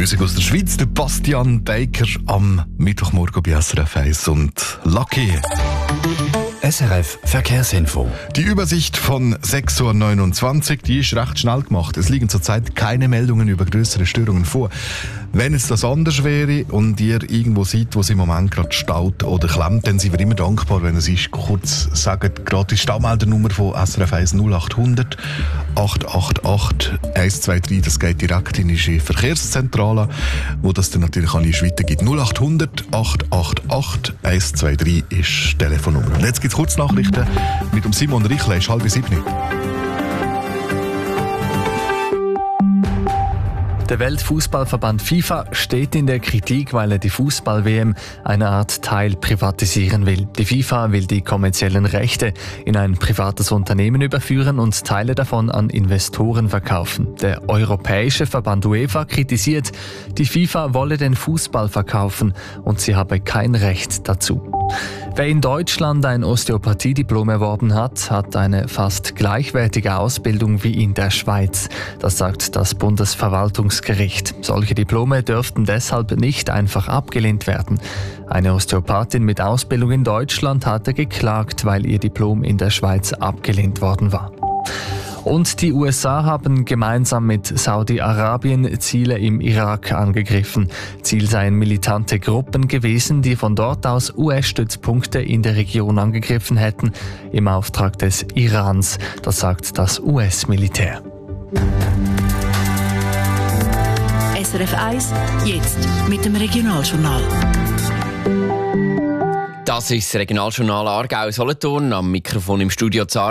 Musik aus der Schweiz, der Bastian Baker am Mittwochmorgen bei SRF 1 und Lucky. SRF Verkehrsinfo. Die Übersicht von 6.29 Uhr, die ist recht schnell gemacht. Es liegen zurzeit keine Meldungen über größere Störungen vor. Wenn es das anders wäre und ihr irgendwo seht, wo es im Moment gerade staut oder klemmt, dann sind wir immer dankbar, wenn es ist. Kurz sagt, gerade die Staumeldernummer von SRF 1 0800 888 123. Das geht direkt in die Verkehrszentrale, wo das dann natürlich an die weitergibt. 0800 888 123 ist die Telefonnummer. Und jetzt gibt es Kurznachrichten mit dem Simon Richle, ist 6:30. Der Weltfußballverband FIFA steht in der Kritik, weil er die Fußball-WM eine Art Teil privatisieren will. Die FIFA will die kommerziellen Rechte in ein privates Unternehmen überführen und Teile davon an Investoren verkaufen. Der europäische Verband UEFA kritisiert, die FIFA wolle den Fußball verkaufen und sie habe kein Recht dazu. Wer in Deutschland ein Osteopathie-Diplom erworben hat, hat eine fast gleichwertige Ausbildung wie in der Schweiz. Das sagt das Bundesverwaltungsgericht. Solche Diplome dürften deshalb nicht einfach abgelehnt werden. Eine Osteopathin mit Ausbildung in Deutschland hatte geklagt, weil ihr Diplom in der Schweiz abgelehnt worden war. Und die USA haben gemeinsam mit Saudi-Arabien Ziele im Irak angegriffen. Ziel seien militante Gruppen gewesen, die von dort aus US-Stützpunkte in der Region angegriffen hätten, im Auftrag des Irans. Das sagt das US-Militär. SRF 1, jetzt mit dem Regionaljournal. Das ist das Regionaljournal Aargau-Solothurn. Am Mikrofon im Studio Zara.